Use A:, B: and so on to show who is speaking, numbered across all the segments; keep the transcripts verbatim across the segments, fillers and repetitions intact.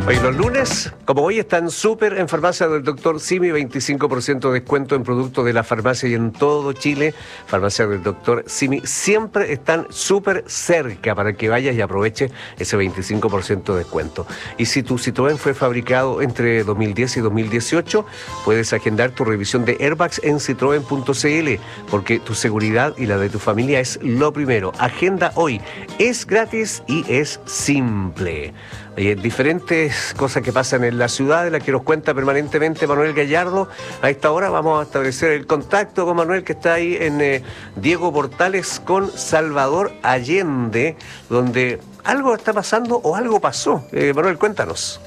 A: Hoy los lunes, como hoy, están súper en farmacia del doctor Simi, veinticinco por ciento de descuento en productos de la farmacia y en todo Chile. Farmacia del doctor Simi siempre están súper cerca para que vayas y aproveches ese veinticinco por ciento de descuento. Y si tu Citroën fue fabricado entre dos mil diez y dos mil dieciocho, puedes agendar tu revisión de airbags en citroen punto c l, porque tu seguridad y la de tu familia es lo primero. Agenda hoy. Es gratis y es simple. Hay diferentes cosas que pasan en la ciudad, de las que nos cuenta permanentemente Manuel Gallardo. A esta hora vamos a establecer el contacto con Manuel, que está ahí en eh, Diego Portales con Salvador Allende, donde algo está pasando o algo pasó. Eh, Manuel, cuéntanos.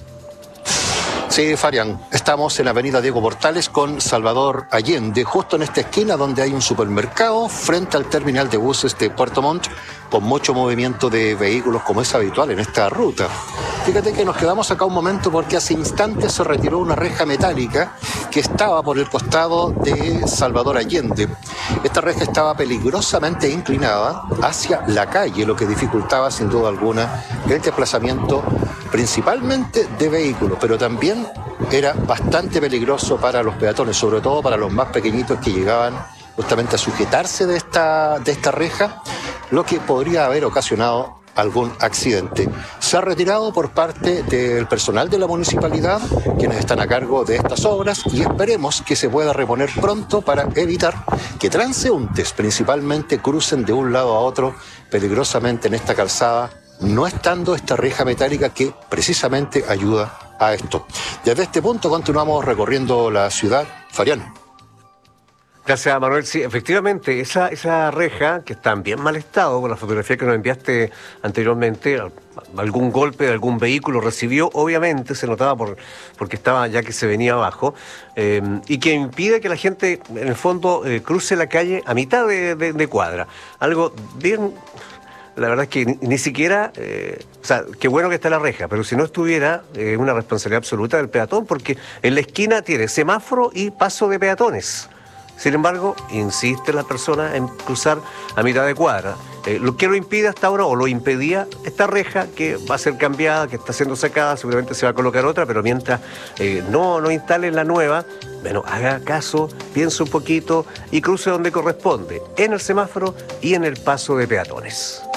B: Sí, Farian, estamos en la avenida Diego Portales con Salvador Allende, justo en esta esquina donde hay un supermercado frente al terminal de buses de Puerto Montt, con mucho movimiento de vehículos como es habitual en esta ruta. Fíjate que nos quedamos acá un momento porque hace instantes se retiró una reja metálica que estaba por el costado de Salvador Allende. Esta reja estaba peligrosamente inclinada hacia la calle, lo que dificultaba sin duda alguna el desplazamiento principalmente de vehículos, pero también era bastante peligroso para los peatones, sobre todo para los más pequeñitos que llegaban justamente a sujetarse de esta, de esta reja, lo que podría haber ocasionado algún accidente. Se ha retirado por parte del personal de la municipalidad, quienes están a cargo de estas obras, y esperemos que se pueda reponer pronto para evitar que transeúntes principalmente crucen de un lado a otro peligrosamente en esta calzada, no estando esta reja metálica que precisamente ayuda a esto. Desde este punto continuamos recorriendo la ciudad. Farian.
A: Gracias, Manuel. Sí, efectivamente, esa, esa reja, que está en bien mal estado, con la fotografía que nos enviaste anteriormente, algún golpe de algún vehículo recibió, obviamente, se notaba por porque estaba ya que se venía abajo, eh, y que impide que la gente, en el fondo, eh, cruce la calle a mitad de, de, de cuadra. Algo bien... La verdad es que ni, ni siquiera, eh, o sea, qué bueno que está la reja, pero si no estuviera, es eh, una responsabilidad absoluta del peatón, porque en la esquina tiene semáforo y paso de peatones. Sin embargo, insiste la persona en cruzar a mitad de cuadra. Eh, lo que lo impide hasta ahora, o lo impedía, esta reja que va a ser cambiada, que está siendo sacada, seguramente se va a colocar otra, pero mientras eh, no, no instalen la nueva, bueno, haga caso, piense un poquito y cruce donde corresponde, en el semáforo y en el paso de peatones.